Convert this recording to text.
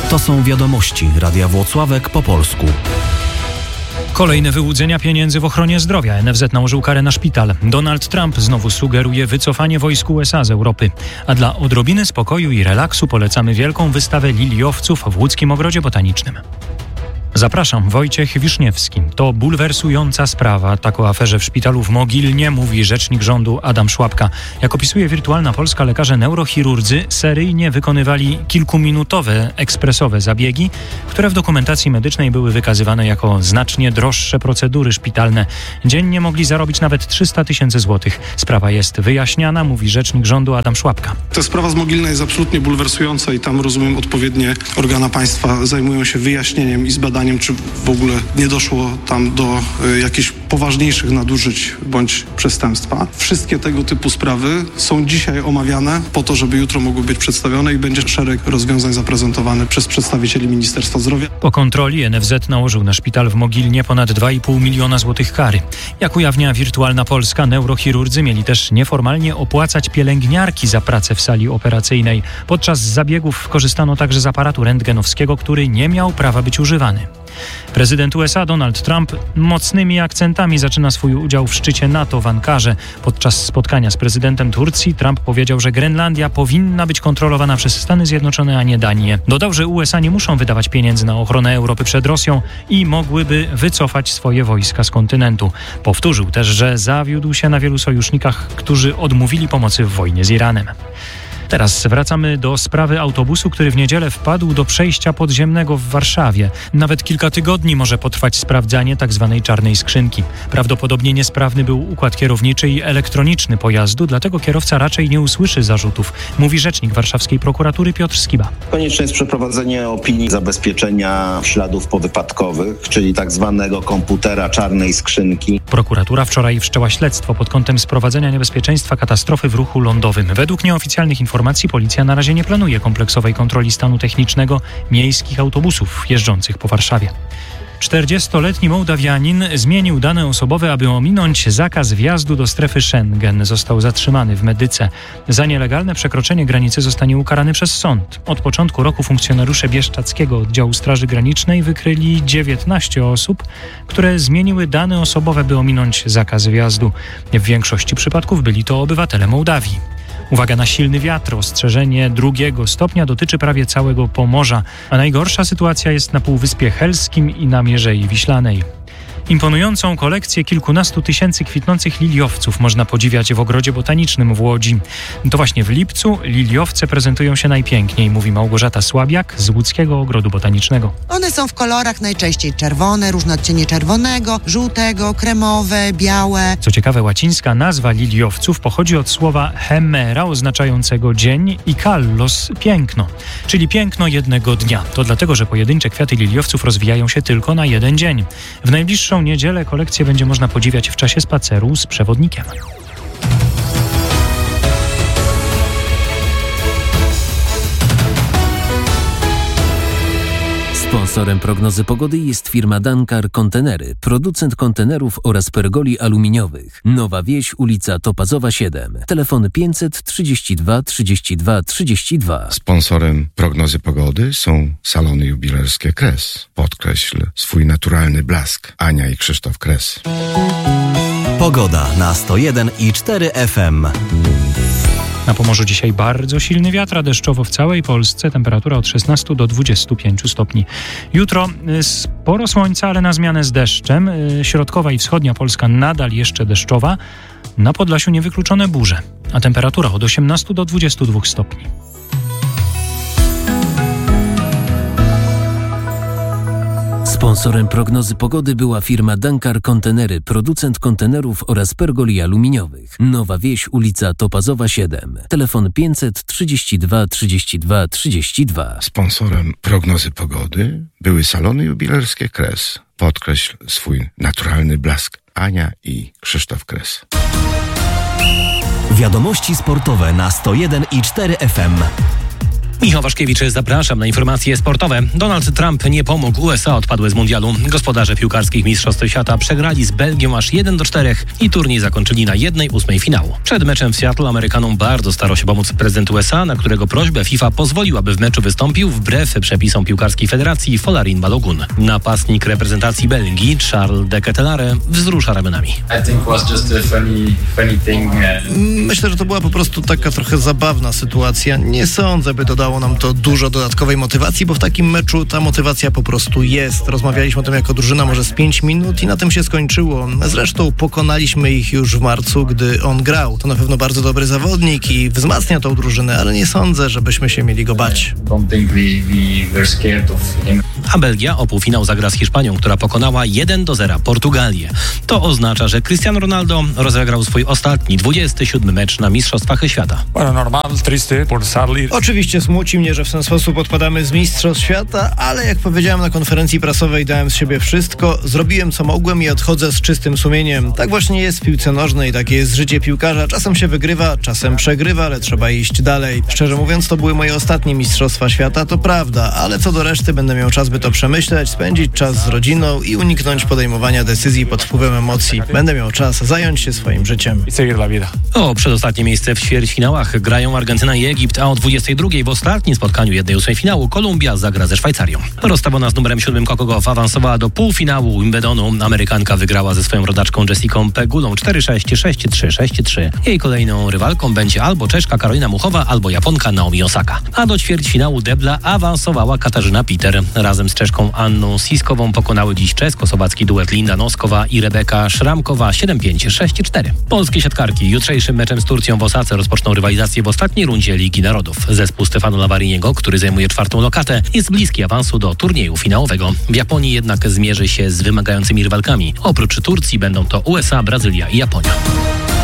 To są wiadomości Radia Włocławek po polsku. Kolejne wyłudzenia pieniędzy w ochronie zdrowia. NFZ nałożył karę na szpital. Donald Trump znowu sugeruje wycofanie wojsk USA z Europy. A dla odrobiny spokoju i relaksu polecamy wielką wystawę liliowców w łódzkim Ogrodzie Botanicznym. Zapraszam, Wojciech Wiszniewski. To bulwersująca sprawa. Tak o aferze w szpitalu w Mogilnie mówi rzecznik rządu Adam Szłapka. Jak opisuje Wirtualna Polska, lekarze neurochirurdzy seryjnie wykonywali kilkuminutowe, ekspresowe zabiegi, które w dokumentacji medycznej były wykazywane jako znacznie droższe procedury szpitalne. Dziennie mogli zarobić nawet 300 000 złotych. Sprawa jest wyjaśniana, mówi rzecznik rządu Adam Szłapka. Ta sprawa z Mogilna jest absolutnie bulwersująca i tam, rozumiem, odpowiednie organa państwa zajmują się wyjaśnieniem i zbadaniem, czy w ogóle nie doszło tam do jakichś poważniejszych nadużyć bądź przestępstwa. Wszystkie tego typu sprawy są dzisiaj omawiane po to, żeby jutro mogły być przedstawione i będzie szereg rozwiązań zaprezentowany przez przedstawicieli Ministerstwa Zdrowia. Po kontroli NFZ nałożył na szpital w Mogilnie ponad 2,5 miliona złotych kary. Jak ujawnia Wirtualna Polska, neurochirurdzy mieli też nieformalnie opłacać pielęgniarki za pracę w sali operacyjnej. Podczas zabiegów korzystano także z aparatu rentgenowskiego, który nie miał prawa być używany. Prezydent USA Donald Trump mocnymi akcentami zaczyna swój udział w szczycie NATO w Ankarze. Podczas spotkania z prezydentem Turcji Trump powiedział, że Grenlandia powinna być kontrolowana przez Stany Zjednoczone, a nie Danię. Dodał, że USA nie muszą wydawać pieniędzy na ochronę Europy przed Rosją i mogłyby wycofać swoje wojska z kontynentu. Powtórzył też, że zawiódł się na wielu sojusznikach, którzy odmówili pomocy w wojnie z Iranem. Teraz wracamy do sprawy autobusu, który w niedzielę wpadł do przejścia podziemnego w Warszawie. Nawet kilka tygodni może potrwać sprawdzanie tzw. czarnej skrzynki. Prawdopodobnie niesprawny był układ kierowniczy i elektroniczny pojazdu, dlatego kierowca raczej nie usłyszy zarzutów, mówi rzecznik warszawskiej prokuratury Piotr Skiba. Konieczne jest przeprowadzenie opinii zabezpieczenia śladów powypadkowych, czyli tzw. komputera czarnej skrzynki. Prokuratura wczoraj wszczęła śledztwo pod kątem sprowadzenia niebezpieczeństwa katastrofy w ruchu lądowym. Według nieoficjalnych informacji policja na razie nie planuje kompleksowej kontroli stanu technicznego miejskich autobusów jeżdżących po Warszawie. 40-letni Mołdawianin zmienił dane osobowe, aby ominąć zakaz wjazdu do strefy Schengen. Został zatrzymany w Medyce. Za nielegalne przekroczenie granicy zostanie ukarany przez sąd. Od początku roku funkcjonariusze Bieszczadzkiego Oddziału Straży Granicznej wykryli 19 osób, które zmieniły dane osobowe, by ominąć zakaz wjazdu. W większości przypadków byli to obywatele Mołdawii. Uwaga na silny wiatr. Ostrzeżenie 2. stopnia dotyczy prawie całego Pomorza, a najgorsza sytuacja jest na Półwyspie Helskim i na Mierzei Wiślanej. Imponującą kolekcję kilkunastu tysięcy kwitnących liliowców można podziwiać w Ogrodzie Botanicznym w Łodzi. To właśnie w lipcu liliowce prezentują się najpiękniej, mówi Małgorzata Słabiak z Łódzkiego Ogrodu Botanicznego. One są w kolorach najczęściej czerwone, różne odcienie czerwonego, żółtego, kremowe, białe. Co ciekawe, łacińska nazwa liliowców pochodzi od słowa hemera, oznaczającego dzień, i kallos, piękno, czyli piękno jednego dnia. To dlatego, że pojedyncze kwiaty liliowców rozwijają się tylko na jeden dzień. W najbliższą niedzielę kolekcję będzie można podziwiać w czasie spaceru z przewodnikiem. Sponsorem prognozy pogody jest firma Dankar Kontenery, producent kontenerów oraz pergoli aluminiowych. Nowa Wieś, ulica Topazowa 7. Telefon 532 32 32. Sponsorem prognozy pogody są salony jubilerskie Kres. Podkreśl swój naturalny blask. Ania i Krzysztof Kres. Pogoda na 101,4 FM. Na Pomorzu dzisiaj bardzo silny wiatr, a deszczowo w całej Polsce. Temperatura od 16 do 25 stopni. Jutro sporo słońca, ale na zmianę z deszczem. Środkowa i wschodnia Polska nadal jeszcze deszczowa. Na Podlasiu niewykluczone burze, a temperatura od 18 do 22 stopni. Sponsorem prognozy pogody była firma Dankar Kontenery, producent kontenerów oraz pergoli aluminiowych. Nowa Wieś, ulica Topazowa 7. Telefon 532 32 32. Sponsorem prognozy pogody były salony jubilerskie Kres. Podkreśl swój naturalny blask. Ania i Krzysztof Kres. Wiadomości sportowe na 101,4 FM. Michał Waszkiewicz, zapraszam na informacje sportowe. Donald Trump nie pomógł. USA odpadły z mundialu. Gospodarze piłkarskich Mistrzostw Świata przegrali z Belgią aż 1-4 i turniej zakończyli na 1/8 finału. Przed meczem w Seattle Amerykanom bardzo starał się pomóc prezydent USA, na którego prośbę FIFA pozwoliła, by w meczu wystąpił wbrew przepisom piłkarskiej federacji Folarin Balogun. Napastnik reprezentacji Belgii Charles de Ketelaere wzrusza ramionami. Myślę, że to była po prostu taka trochę zabawna sytuacja. Nie sądzę, by dodało nam to dużo dodatkowej motywacji, bo w takim meczu ta motywacja po prostu jest. Rozmawialiśmy o tym jako drużyna może z 5 minut i na tym się skończyło. Zresztą pokonaliśmy ich już w marcu, gdy on grał. To na pewno bardzo dobry zawodnik i wzmacnia tą drużynę, ale nie sądzę, żebyśmy się mieli go bać. A Belgia o półfinał zagra z Hiszpanią, która pokonała 1-0 Portugalię. To oznacza, że Cristiano Ronaldo rozegrał swój ostatni, 27 mecz na Mistrzostwach Świata. Oczywiście smuci mnie, że w ten sposób odpadamy z Mistrzostw Świata, ale jak powiedziałem na konferencji prasowej, dałem z siebie wszystko, zrobiłem co mogłem i odchodzę z czystym sumieniem. Tak właśnie jest w piłce nożnej, takie jest życie piłkarza. Czasem się wygrywa, czasem przegrywa, ale trzeba iść dalej. Szczerze mówiąc, to były moje ostatnie Mistrzostwa Świata, to prawda, ale co do reszty będę miał czas, by to przemyśleć, spędzić czas z rodziną i uniknąć podejmowania decyzji pod wpływem emocji. Będę miał czas zająć się swoim życiem. O przedostatnie miejsce w ćwierćfinałach grają Argentyna i Egipt, a o 22:00 w ostatnim spotkaniu 1/8 finału Kolumbia zagra ze Szwajcarią. Rozstawiona z numerem 7 Coco Gauff awansowała do półfinału Wimbledonu. Amerykanka wygrała ze swoją rodaczką Jessicą Pegulą 4-6, 6-3, 6-3. Jej kolejną rywalką będzie albo Czeszka Karolina Muchowa, albo Japonka Naomi Osaka. A do ćwierćfinału debla awansowała Katarzyna Peter. Razem z Czeszką Anną Siskową pokonały dziś czesko-słowacki duet Linda Noskowa i Rebeka Szramkowa 7-5, 6-4. Polskie siatkarki jutrzejszym meczem z Turcją w Osace rozpoczną rywalizację w ostatniej rundzie Ligi Narodów. Zespół Stefano Lavariniego, który zajmuje 4. lokatę, jest bliski awansu do turnieju finałowego. W Japonii jednak zmierzy się z wymagającymi rywalkami. Oprócz Turcji będą to USA, Brazylia i Japonia.